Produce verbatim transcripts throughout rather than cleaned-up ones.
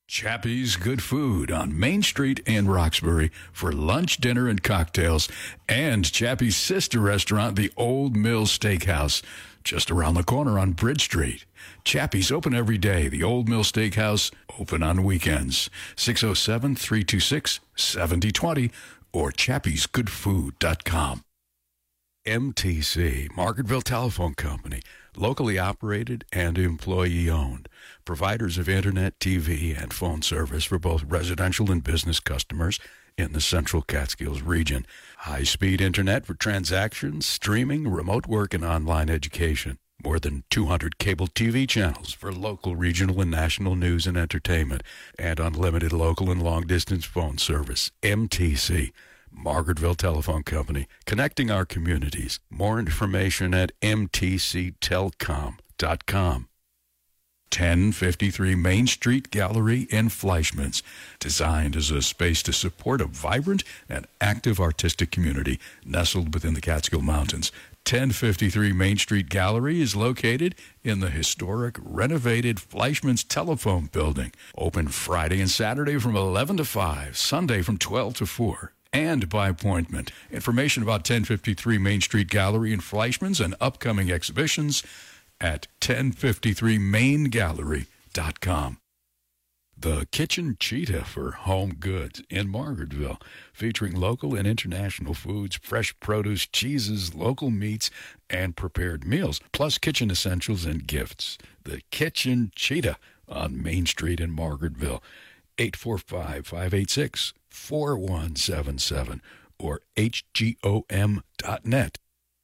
Chappie's Good Food on Main Street in Roxbury for lunch, dinner, and cocktails. And Chappie's sister restaurant, the Old Mill Steakhouse, just around the corner on Bridge Street. Chappie's open every day. The Old Mill Steakhouse open on weekends. six oh seven, three two six, seven oh two oh or chappies good food dot com. M T C, Margaretville Telephone Company, locally operated and employee-owned. Providers of Internet, T V, and phone service for both residential and business customers in the Central Catskills region. High-speed Internet for transactions, streaming, remote work, and online education. More than two hundred cable T V channels for local, regional, and national news and entertainment. And unlimited local and long-distance phone service. M T C, Margaretville Telephone Company, connecting our communities. More information at m t c telcom dot com. ten fifty-three Main Street Gallery in Fleischmann's, designed as a space to support a vibrant and active artistic community nestled within the Catskill Mountains. ten fifty-three Main Street Gallery is located in the historic, renovated Fleischmann's Telephone Building. Open Friday and Saturday from eleven to five, Sunday from twelve to four. And by appointment. Information about ten fifty-three Main Street Gallery in Fleischmann's and upcoming exhibitions at ten fifty-three main gallery dot com. The Kitchen Cheetah for Home Goods in Margaretville, featuring local and international foods, fresh produce, cheeses, local meats, and prepared meals, plus kitchen essentials and gifts. The Kitchen Cheetah on Main Street in Margaretville, eight four five, five eight six, four one seven seven or h g o m dot net.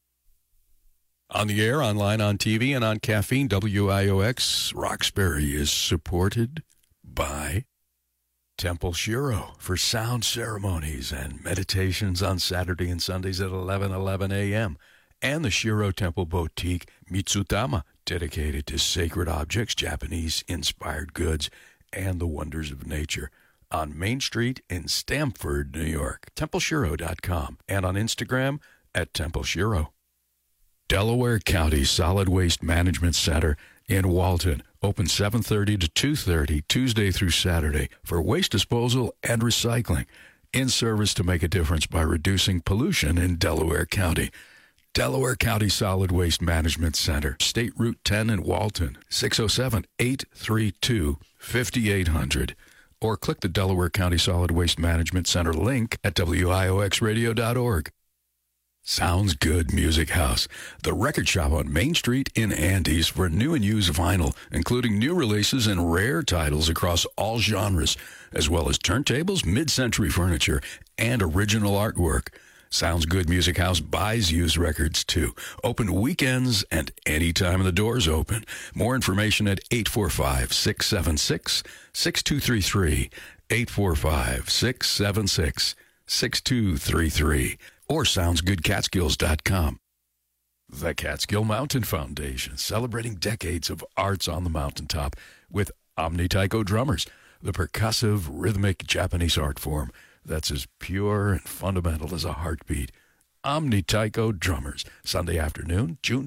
On the air, online, on T V, and on Caffeine, W I O X Roxbury is supported by Temple Shiro for sound ceremonies and meditations on Saturday and Sundays at eleven eleven a.m. and the Shiro Temple Boutique Mitsutama, dedicated to sacred objects, Japanese-inspired goods, and the wonders of nature, on Main Street in Stamford, New York. temple shiro dot com and on Instagram at Temple Shiro. Delaware County Solid Waste Management Center in Walton, open seven thirty to two thirty Tuesday through Saturday for waste disposal and recycling, in service to make a difference by reducing pollution in Delaware County. Delaware County Solid Waste Management Center, State Route ten in Walton, six oh seven, eight three two, five eight zero zero, or click the Delaware County Solid Waste Management Center link at w i o x radio dot org. Sounds Good Music House, the record shop on Main Street in Andes for new and used vinyl, including new releases and rare titles across all genres, as well as turntables, mid-century furniture, and original artwork. Sounds Good Music House buys used records, too. Open weekends and any time the door's open. More information at eight four five, six seven six, six two three three, eight four five, six seven six, six two three three, or sounds good catskills dot com. The Catskill Mountain Foundation, celebrating decades of arts on the mountaintop with Omni Taiko drummers, the percussive, rhythmic Japanese art form that's as pure and fundamental as a heartbeat. Omni Taiko drummers, Sunday afternoon, June